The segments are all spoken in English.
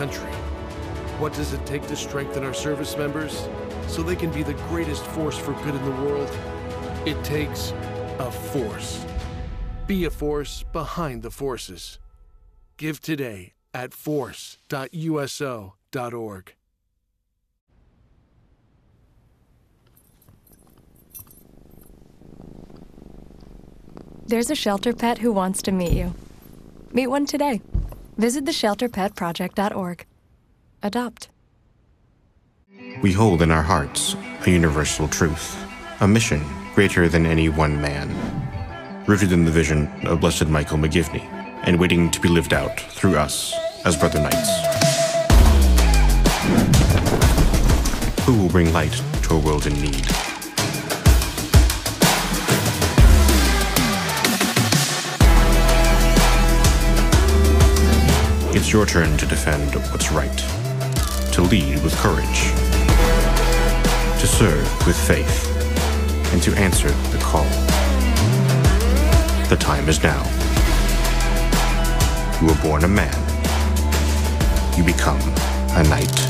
country. What does it take to strengthen our service members so they can be the greatest force for good in the world? It takes a force. Be a force behind the forces. Give today at force.uso.org. There's a shelter pet who wants to meet you. Meet one today. Visit theshelterpetproject.org. Adopt. We hold in our hearts a universal truth, a mission greater than any one man, rooted in the vision of Blessed Michael McGivney, and waiting to be lived out through us as Brother Knights. Who will bring light to a world in need? It's your turn to defend what's right, to lead with courage, to serve with faith, and to answer the call. The time is now. You were born a man. You become a knight.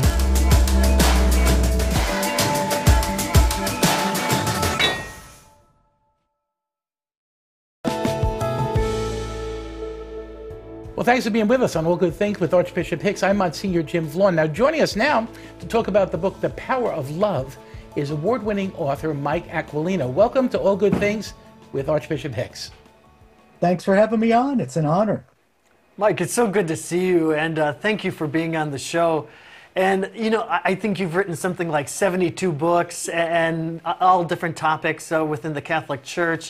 Well, thanks for being with us on All Good Things with Archbishop Hicks. I'm Monsignor Jim Vaughn. Now, joining us now to talk about the book, The Power of Love, is award-winning author Mike Aquilina. Welcome to All Good Things with Archbishop Hicks. Thanks for having me on. It's an honor. Mike, it's so good to see you, and thank you for being on the show. And, you know, I think you've written something like 72 books and all different topics within the Catholic Church.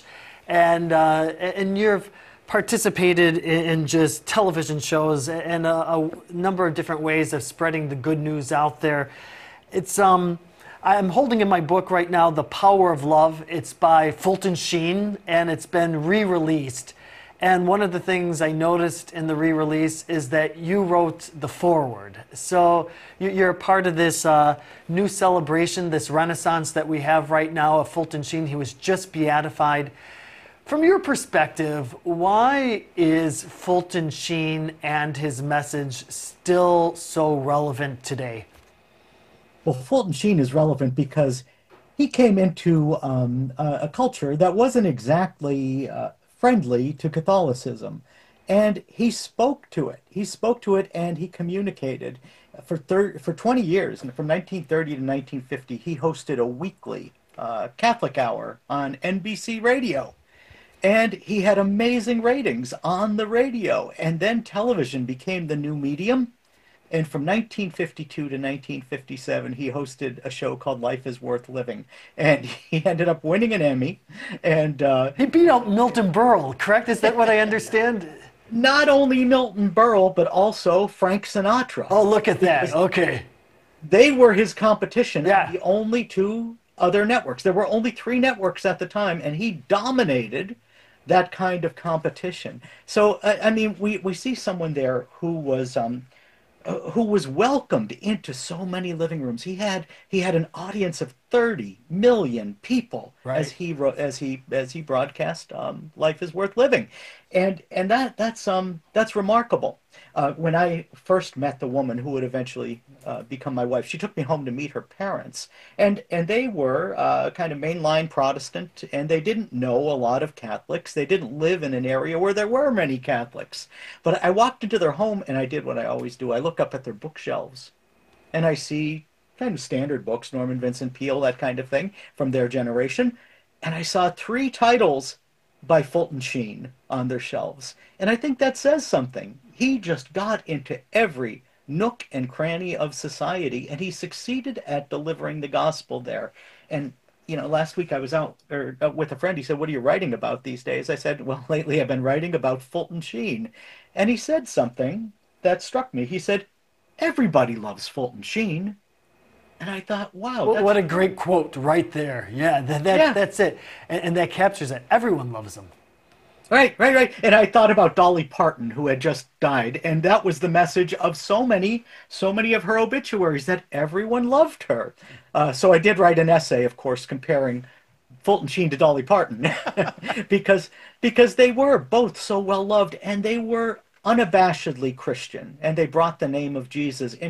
And you've participated in just television shows and a number of different ways of spreading the good news out there. It's I'm holding in my book right now, The Power of Love. It's by Fulton Sheen, and it's been re-released. And one of the things I noticed in the re-release is that you wrote the foreword. So you're a part of this new celebration, this renaissance that we have right now of Fulton Sheen. He was just beatified. From your perspective, why is Fulton Sheen and his message still so relevant today? Well, Fulton Sheen is relevant because he came into a culture that wasn't exactly friendly to Catholicism. And he spoke to it. He spoke to it and he communicated. For 20 years, and from 1930 to 1950, he hosted a weekly Catholic hour on NBC radio. And he had amazing ratings on the radio. And then television became the new medium. And from 1952 to 1957, he hosted a show called Life is Worth Living. And he ended up winning an Emmy. And he beat out Milton Berle, correct? Is that what I understand? Not only Milton Berle, but also Frank Sinatra. Oh, look at that. Okay. They were his competition. Yeah. The only two other networks. There were only 3 networks at the time, and he dominated that kind of competition. So, I mean, we see someone there who was welcomed into so many living rooms. He had an audience of 30 million people, right, as he broadcast Life is Worth Living, and that's remarkable. When I first met the woman who would eventually become my wife, she took me home to meet her parents, and they were kind of mainline Protestant, and they didn't know a lot of Catholics. They didn't live in an area where there were many Catholics. But I walked into their home, and I did what I always do. I look up at their bookshelves, and I see kind of standard books, Norman Vincent Peale, that kind of thing, from their generation, and I saw 3 titles by Fulton Sheen on their shelves. And I think that says something. He just got into every nook and cranny of society, and he succeeded at delivering the gospel there. And, you know, last week I was out with a friend. He said, "What are you writing about these days?" I said, "Well, lately I've been writing about Fulton Sheen." And he said something that struck me. He said, "Everybody loves Fulton Sheen." And I thought, wow. Well, what a great quote right there. Yeah, that's it. And that captures it. Everyone loves him. Right. And I thought about Dolly Parton, who had just died, and that was the message of so many of her obituaries, that everyone loved her. So I did write an essay, of course, comparing Fulton Sheen to Dolly Parton, because they were both so well loved, and they were unabashedly Christian, and they brought the name of Jesus